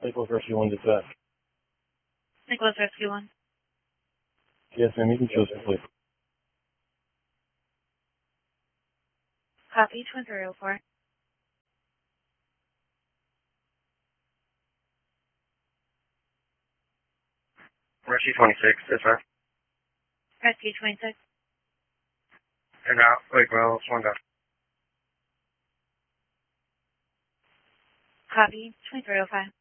Nicholas Rescue 1 dispatch. Nicholas Rescue 1. Yes, ma'am, you can choose please. Copy, Twin 304. Rescue 26, dispatch. Rescue 26. And out, wait, bro, one down. Copy, Twin 305.